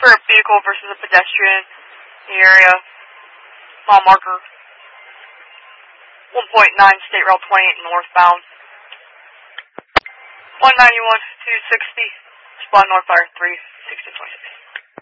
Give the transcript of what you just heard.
for a vehicle versus a pedestrian in the area. Mile marker 1.9, State Route 28 northbound. 191, 260, spot north fire 3, 1626.